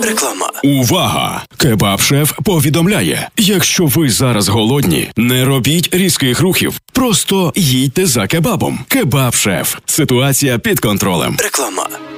Реклама. Увага! Кебаб-шеф повідомляє, якщо ви зараз голодні, не робіть різких рухів. Просто їдьте за кебабом. Кебаб-шеф. Ситуація під контролем. Реклама.